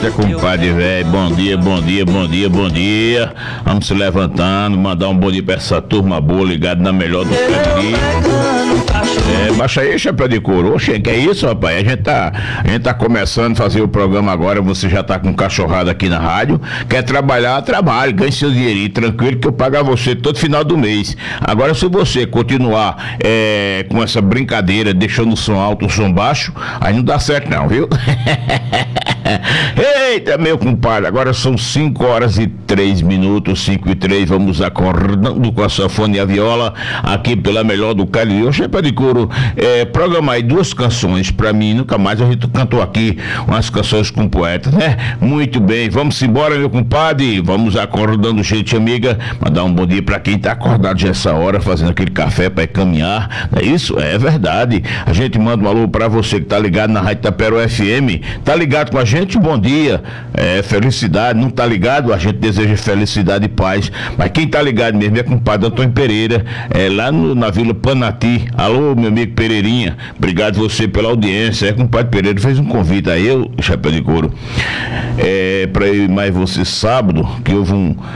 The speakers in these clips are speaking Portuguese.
Eita, compadre velho, bom dia, bom dia, bom dia, bom dia. Vamos se levantando, mandar um bom dia pra essa turma boa, ligado na melhor do Cariri. Baixa aí, chapéu de couro. Oxe, que é isso, rapaz? A gente tá começando a fazer o programa agora, você já tá com cachorrada aqui na rádio. Quer trabalhar, trabalhe, ganhe seu dinheirinho, tranquilo, que eu pago a você todo final do mês. Agora, se você continuar com essa brincadeira, deixando o som alto, o som baixo, aí não dá certo não, viu? Eita, meu compadre, agora são 5h03, 5h03, vamos acordando com a sanfona e a viola, aqui pela melhor do Cariri. Ô, chapéu de couro, programa aí 2 canções pra mim, nunca mais a gente cantou aqui umas canções com poetas, né? Muito bem, vamos embora, meu compadre, vamos acordando, gente amiga, mandar um bom dia pra quem tá acordado já essa hora, fazendo aquele café pra ir caminhar, não é isso? É verdade, a gente manda um alô pra você que tá ligado na Rádio Tapero FM, tá ligado com a gente, bom dia, felicidade, não tá ligado, a gente deseja felicidade e paz, mas quem tá ligado mesmo é compadre Antônio Pereira, lá na Vila Panati. Alô, meu amigo Pereirinha, obrigado você pela audiência. Compadre Pereira fez um convite a eu, chapéu de couro, pra eu ir mais você sábado, que houve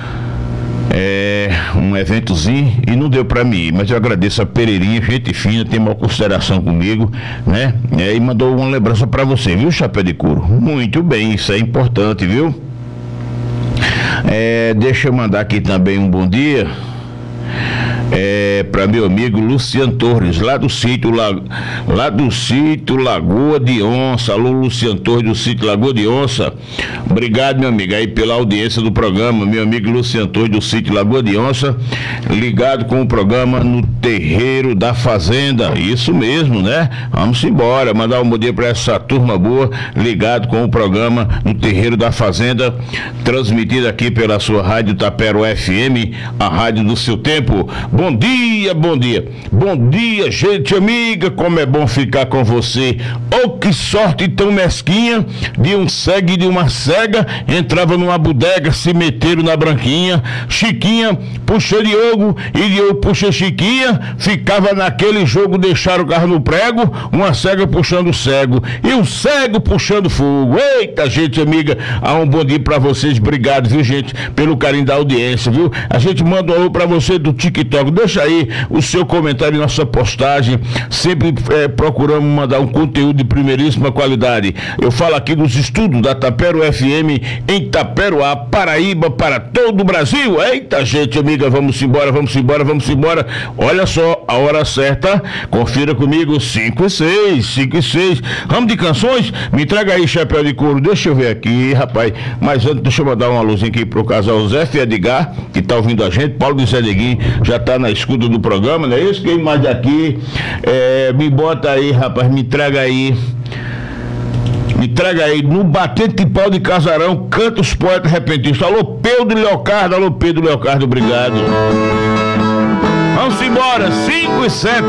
um eventozinho e não deu pra mim ir, mas eu agradeço a Pereirinha, gente fina, tem uma consideração comigo, né? E mandou uma lembrança pra você, viu, chapéu de couro? Muito bem, isso é importante, viu? Deixa eu mandar aqui também um bom dia para meu amigo Luciano Torres, lá do sítio Lagoa de Onça. Alô, Luciano Torres do sítio Lagoa de Onça, obrigado, meu amigo, aí pela audiência do programa. Meu amigo Luciano Torres do sítio Lagoa de Onça, ligado com o programa no Terreiro da Fazenda, isso mesmo, né? Vamos embora, mandar um bom dia para essa turma boa, ligado com o programa no Terreiro da Fazenda, transmitido aqui pela sua Rádio Tapero FM, a rádio do seu tempo. Bom dia, bom dia, bom dia, gente amiga, como é bom ficar com você. Oh, que sorte tão mesquinha, de um cego e de uma cega, entrava numa bodega, se meteram na branquinha, Chiquinha puxa Diogo e Diogo puxa Chiquinha, ficava naquele jogo, deixaram o carro no prego, uma cega puxando o cego e o cego puxando fogo. Eita, gente amiga, um bom dia pra vocês, obrigado, viu, gente, pelo carinho da audiência, viu? A gente manda um alô pra você do TikTok, deixa aí o seu comentário em nossa postagem, sempre procuramos mandar um conteúdo de primeiríssima qualidade. Eu falo aqui dos estudos da Tapero FM em Taperoá, Paraíba, para todo o Brasil. Eita, gente amiga, vamos embora, vamos embora, vamos embora. Olha só, a hora certa, confira comigo, 5h06. Ramo de canções, me entrega aí, chapéu de couro, deixa eu ver aqui, rapaz, mas antes deixa eu mandar uma luzinha aqui pro casal Zé e Edgar, que tá ouvindo a gente, Paulo de Zé Neguinho, já tá na escuta do programa, não é isso? Quem mais daqui, me bota aí, rapaz, me traga aí, no batente de pau de casarão, canta os poetas repentistas. Alô, Pedro Leocardo, obrigado. Vamos embora, 5h07.